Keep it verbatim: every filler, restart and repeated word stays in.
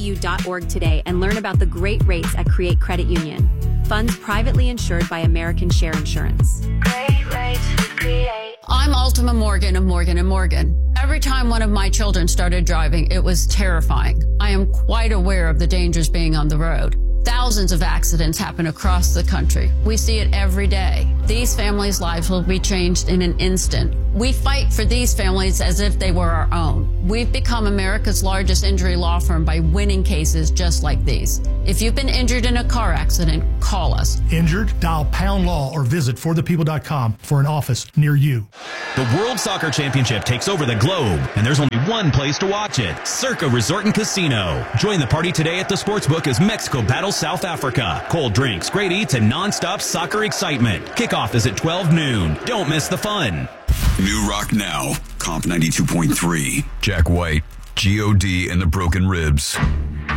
u dot org today and learn about the great rates at Create Credit Union. Funds privately insured by American Share Insurance. Great rates with Create. I'm Ultima Morgan of Morgan and Morgan. Every time one of my children started driving, it was terrifying. I am quite aware of the dangers being on the road. Thousands of accidents happen across the country. We see it every day. These families' lives will be changed in an instant. We fight for these families as if they were our own. We've become America's largest injury law firm by winning cases just like these. If you've been injured in a car accident, call us. Injured? Dial pound law or visit for the people dot com for an office near you. The World Soccer Championship takes over the globe, and there's only one place to watch it, Circa Resort and Casino. Join the party today at the Sportsbook as Mexico battles South Africa. Cold drinks, great eats, and non-stop soccer excitement. Kickoff is at twelve noon. Don't miss the fun. New Rock Now, Comp ninety-two point three. Jack White, G O D and the Broken Ribs.